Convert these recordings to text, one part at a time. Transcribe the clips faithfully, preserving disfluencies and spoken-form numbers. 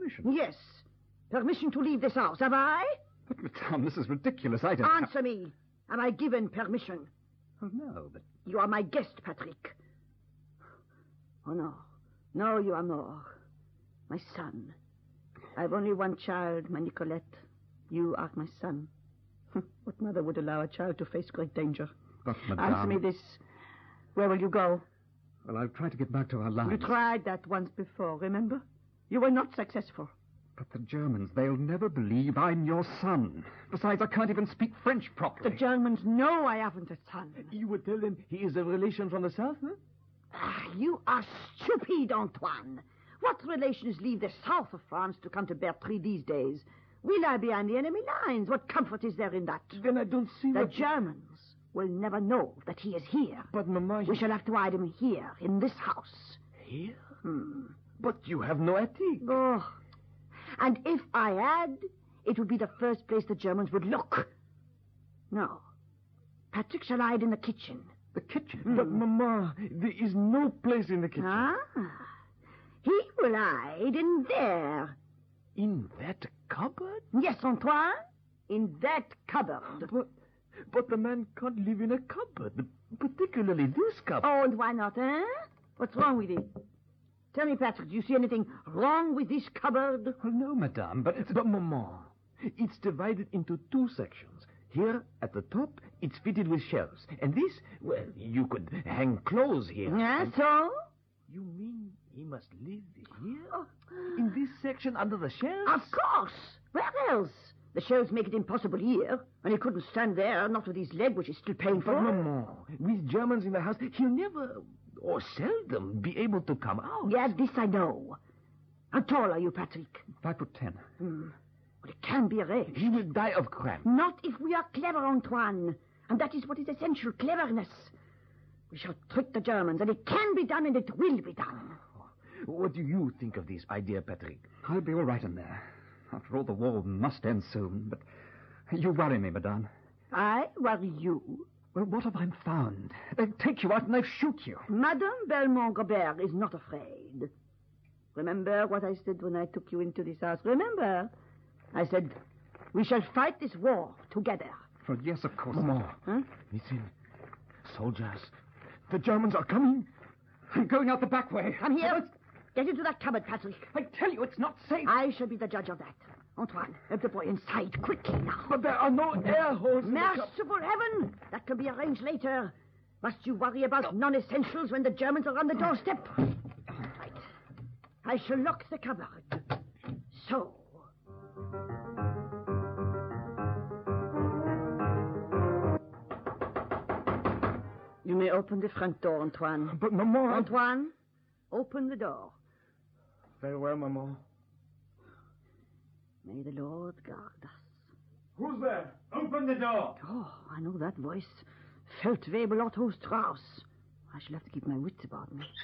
permission. Yes. Permission to leave this house, have I? But, Madame, this is ridiculous. I don't... Answer me. Am I given permission? Oh, no, but... You are my guest, Patrick. Oh, no. No, you are more. My son. I have only one child, my Nicolette. You are my son. What mother would allow a child to face great danger? But, Madame... Answer me this. Where will you go? Well, I've tried to get back to our lines. You tried that once before, remember? You were not successful. But the Germans, they'll never believe I'm your son. Besides, I can't even speak French properly. The Germans know I haven't a son. You would tell them he is a relation from the south, huh? Ah, you are stupid, Antoine. What relations leave the south of France to come to Bertry these days? We lie behind the enemy lines. What comfort is there in that? Then I don't see the what... The Germans will never know that he is here. But, Mamma... We shall have to hide him here, in this house. Here? Hmm. But you have no attic. Oh. And if I had, it would be the first place the Germans would look. No. Patrick shall hide in the kitchen. The kitchen? Hmm. But, Mamma, there is no place in the kitchen. Ah. He will hide in there. In that cupboard? Yes, Antoine. In that cupboard. But, but the man can't live in a cupboard, particularly this cupboard. Oh, and why not, eh? What's wrong with it? Tell me, Patrick, do you see anything wrong with this cupboard? Well, no, Madame, but it's... But, Maman, it's divided into two sections. Here, at the top, it's fitted with shelves. And this, well, you could hang clothes here. Yeah, and... so? You mean he must live here? In this section under the shelves? Of course. Where else? The shelves make it impossible here, and he couldn't stand there, not with his leg, which is still painful. But, Maman, with Germans in the house, he'll never... or seldom be able to come out. Yeah, this I know. How tall are you, Patrick? Five foot ten. Hmm. Well, it can be arranged. He will die of cramp. Not if we are clever, Antoine. And that is what is essential, cleverness. We shall trick the Germans, and it can be done, and it will be done. What do you think of this idea, Patrick? I'll be all right in there. After all, the war must end soon, but you worry me, Madame. I worry you? Well, what have I found? They'll take you out and they'll shoot you. Madame Belmont-Robert is not afraid. Remember what I said when I took you into this house? Remember? I said, we shall fight this war together. Well, yes, of course. Maman, huh? listen. Soldiers. The Germans are coming. I'm going out the back way. Come here. Get into that cupboard, Patrick. I tell you, it's not safe. I shall be the judge of that. Antoine, help the boy inside quickly now. But there are no air holes. Merciful heaven! That can be arranged later. Must you worry about non-essentials when the Germans are on the doorstep? Right. I shall lock the cupboard. So. You may open the front door, Antoine. But, Maman... Antoine, open the door. Very well, Maman. May the Lord guard us. Who's there? Open the door. Oh, I know that voice. Feldwebel Otto Strauss. I shall have to keep my wits about me.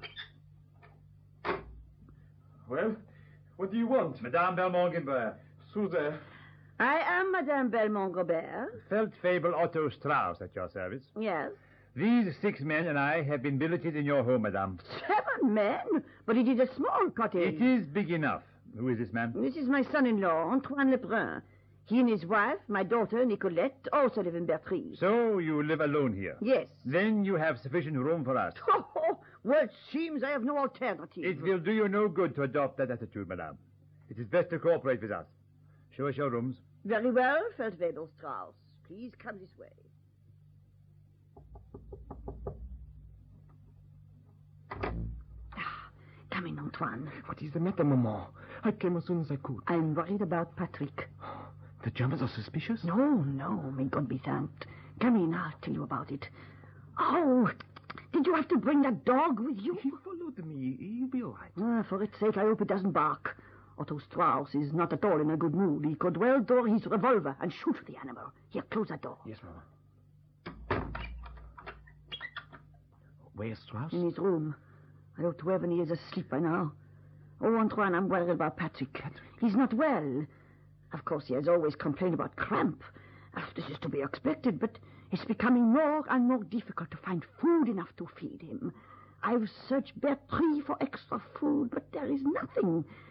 Well, what do you want? Madame Belmont-Robert. Sous there. I am Madame Belmont-Robert. Feldfebel Otto Strauss at your service. Yes. These six men and I have been billeted in your home, madame. Seven men? But it is a small cottage. It is big enough. Who is this man? This is my son-in-law, Antoine Lebrun. He and his wife, my daughter, Nicolette, also live in Bertry. So you live alone here? Yes. Then you have sufficient room for us. Oh, well, it seems I have no alternative. It will do you no good to adopt that attitude, madame. It is best to cooperate with us. Show us your rooms. Very well, Feldwebel Strauss. Please come this way. Ah, come in, Antoine. What is the matter, Maman? I came as soon as I could. I'm worried about Patrick. The Germans are suspicious? No, no, may God be thanked. Come in, I'll tell you about it. Oh, did you have to bring that dog with you? He followed me. He'll be all right. Ah, for its sake, I hope it doesn't bark. Otto Strauss is not at all in a good mood. He could well draw his revolver and shoot the animal. Here, close that door. Yes, Mama. Where's Strauss? In his room. I ought to have, and he is asleep by now. Oh, Antoine, I'm worried about Patrick. Patrick? He's not well. Of course, he has always complained about cramp. Oh, this is to be expected, but it's becoming more and more difficult to find food enough to feed him. I've searched Bertry for extra food, but there is nothing.